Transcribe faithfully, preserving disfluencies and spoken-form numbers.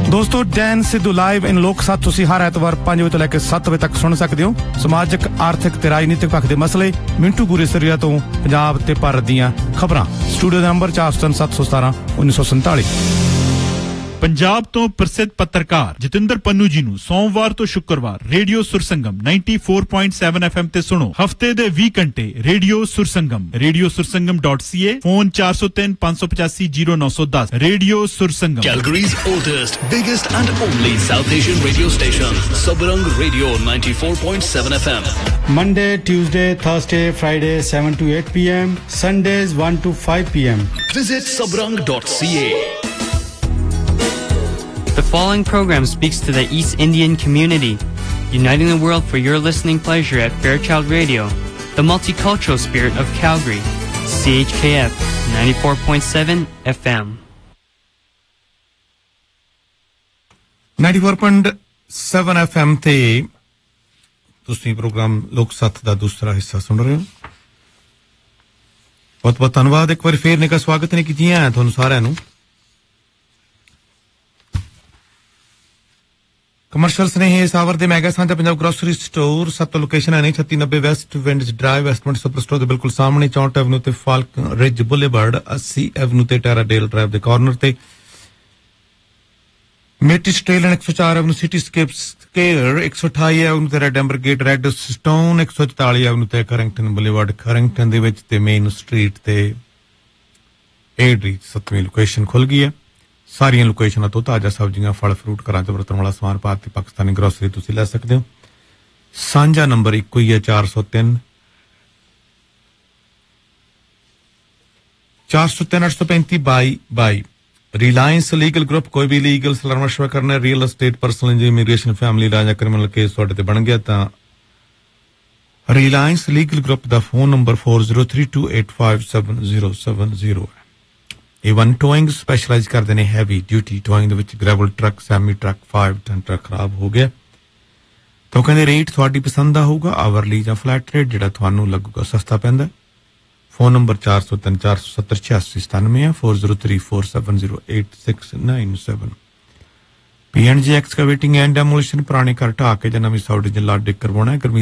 ਦੋਸਤੋ Dan Sidhu live ਇਨ ਲੋਕ ਸੱਤ ਤੁਸੀਂ ਹਰ ਐਤਵਾਰ ਪੰਜ ਵਜੇ ਤੋਂ ਲੈ ਕੇ ਸੱਤ ਵਜੇ ਤੱਕ ਸੁਣ ਸਕਦੇ ਹੋ। ਸਮਾਜਿਕ, ਆਰਥਿਕ ਤੇ ਰਾਜਨੀਤਿਕ ਪੱਖ ਦੇ ਮਸਲੇ, ਮਿੰਟੂ ਗੁਰੇ ਸਰੀਆ ਤੋਂ ਪੰਜਾਬ ਤੇ ਭਾਰਤ ਦੀਆਂ ਖਬਰਾਂ। ਸਟੂਡੀਓ ਦਾ ਨੰਬਰ ਚਾਰ ਸੌ ਤਿੰਨ ਸੱਤ ਸੌ ਸਤਾਰਾਂ ਉੱਨੀ ਸੌ ਸੰਤਾਲੀ। ਪੰਜਾਬ ਤੋਂ ਪ੍ਰਸਿੱਧ ਪੱਤਰਕਾਰ ਜਤਿੰਦਰ ਪੰਨੂ ਜੀ ਨੂੰ ਸੋਮਵਾਰ ਤੋਂ ਸ਼ੁੱਕਰਵਾਰ ਰੇਡੀਓ ਸੁਰਸੰਗਮ ਚੌਰਾਨਵੇਂ ਪੁਆਇੰਟ ਸੱਤ ਐਫ ਐਮ ਤੇ ਸੁਣੋ। ਹਫਤੇ ਦੇ ਵੀਹ ਘੰਟੇ ਰੇਡੀਓ ਸੁਰਸੰਗਮ ਰੇਡੀਓ ਸੁਰਸੰਗਮ ਡਾਟ ਸੀ ਏ, ਫੋਨ ਚਾਰ ਸੌ ਤਿੰਨ ਪੰਜ ਸੌ ਪਚਾਸੀ ਜ਼ੀਰੋ ਨੌ ਸੌ ਦਸ। Radio ਸੁਰਸੰਗਮ, Calgary's oldest, biggest and only South Asian radio station, Sabrang Radio ninety-four point seven F M. Monday, Tuesday, Thursday, Friday seven to eight p m, Sundays one to five p m. Visit sabrang dot c a. The following program speaks to the East Indian community, uniting the world for your listening pleasure at Fairchild Radio, the multicultural spirit of Calgary, C H K F ninety-four point seven F M. ninety-four point seven F M ਤੇ ਤੁਸੀਂ programme ਲੋਕ ਸੱਤ ਦਾ ਦੂਸਰਾ ਹਿੱਸਾ ਸੁਣ ਰਹੇ ਹੋ। ਬਹੁਤ ਬਹੁਤ ਧੰਨਵਾਦ। ਇੱਕ ਵਾਰ ਫੇਰ ਨਿੱਘਾ ਸਵਾਗਤ ਨੇ ਕੀਤੀ ਹੈ ਤੁਹਾਨੂੰ ਸਾਰਿਆਂ ਨੂੰ। ਕਮਰਸ਼ੀਅਲ ਸਨੇਹ ਇਸ ਆਵਰ ਦੇ ਮੈਗਾ ਸਾਂਝਾ ਪੰਜਾਬ ਗ੍ਰੋਸਰੀ ਸਟੋਰ ਸੱਤ ਲੋਕੇਸ਼ਨਾਂ ਨੇ ਛੱਤੀ ਨੱਬੇ West winds drive ਵੈਸਟਮੈਂਟ super store ਦੇ ਬਿਲਕੁਲ ਸਾਹਮਣੇ, ਚੌਂਹਠ ਐਵਨਿਊ ਤੇ ਫਾਲਕਨ ਰਿਜ ਬੁਲੇਵਾਰਡ, ਅੱਸੀ ਐਵਨਿਊ ਤੇ ਟੈਰਾਡੇਲ ਡਰਾਈਵ ਦੇ ਕਾਰਨਰ ਤੇ, ਮੇਟਿਸ ਟ੍ਰੇਲ ਐਂਡ ਇੱਕ ਸੌ ਚਾਰ ਐਵਨਿਊ ਸਿਟੀ ਸਕੇਪ ਸਕੇਅਰ, ਇੱਕ ਸੌ ਅਠਾਈ ਐਵਨਿਊ ਤੇ red amber gate red stone, ਇੱਕ ਸੌ ਚੁਤਾਲੀ ਐਵਨਿਊ ਤੇ ਕਰੈਂਗਟਨ ਬੁਲੇਵਾਰਡ ਕਰੈਂਗਟਨ ਦੇ ਵਿੱਚ ਤੇ ਮੇਨ ਸਟਰੀਟ ਤੇ ਏਡਰੀ ਸੱਤਵੀਂ ਲੋਕੇਸ਼ਨ ਖੁੱਲ ਗਈ ਹੈ। ਸਾਰੀਆਂ ਲੋਕੇਸ਼ਨਾਂ ਤੋਂ ਤਾਜ਼ਾ ਸਬਜ਼ੀਆਂ, ਫਲ, ਫਰੂਟ, ਘਰਾਂ 'ਚ ਵਰਤਣ ਵਾਲਾ ਸਮਾਨ, ਭਾਰਤੀ ਪਾਕਿਸਤਾਨੀ ਗਰੋਸਰੀ ਤੁਸੀਂ ਲੈ ਸਕਦੇ ਹੋ। ਸਾਂਝਾ ਨੰਬਰ ਇੱਕੋ ਹੀ ਹੈ, ਚਾਰ ਸੌ ਤਿੰਨ ਚਾਰ ਸੌ ਤਿੰਨ ਅੱਠ ਸੌ ਪੈਂਤੀ ਬਾਈ ਬਾਈ। ਰਿਲਾਇੰਸ ਲੀਗਲ ਗਰੁੱਪ, ਕੋਈ ਵੀ ਲੀਗਲ ਸਲਾਹ ਮਸ਼ਵਰਾ ਕਰਨਾ, real estate, personal, immigration, family law ਜਾਂ ਕ੍ਰਿਮੀਨਲ ਕੇਸ ਤੁਹਾਡੇ ਤੇ ਬਣ ਗਿਆ ਤਾਂ ਰਿਲਾਇੰਸ ਲੀਗਲ ਗਰੁੱਪ ਦਾ phone number four zero three two eight five seven zero seven zero ਹੈ। ਇਹ ਵਨ ਟੋਇੰਗ ਸਪੈਸ਼ਲਾਈਜ਼ ਕਰਦੇ ਨੇ ਹੈਵੀ ਡਿਊਟੀ ਟੋਇੰਗ ਦੇ ਵਿੱਚ। Gravel truck, semi truck, five ton truck ਖਰਾਬ ਹੋ ਗਿਆ ਤਾਂ ਕਹਿੰਦੇ ਰੇਟ ਤੁਹਾਡੀ ਪਸੰਦ ਦਾ ਹੋਊਗਾ, ਆਵਰਲੀ ਜਾਂ ਫਲੈਟ ਰੇਟ ਜਿਹੜਾ ਤੁਹਾਨੂੰ ਲੱਗੂਗਾ ਸਸਤਾ ਪੈਂਦਾ। ਫੋਨ ਨੰਬਰ ਚਾਰ ਸੌ ਤਿੰਨ ਚਾਰ ਸੌ ਸੱਤਰ ਛਿਆਸੀ ਸਤਾਨਵੇਂ ਹੈ, four zero three four seven zero eight six nine seven। P and ਜੀ ਐਕਸਕੇਵੇਟਿੰਗ ਐਂਡ ਡੈਮੋਲੀਸ਼ਨ, ਪੁਰਾਣੇ ਘਰ ਢਾਹ ਕੇ ਜਾਂ ਨਵੀਂ ਸਾਊ ਡੀਜ਼ਲ ਲਾਡ ਡਿਕ ਕਰਵਾਉਣਾ ਹੈ।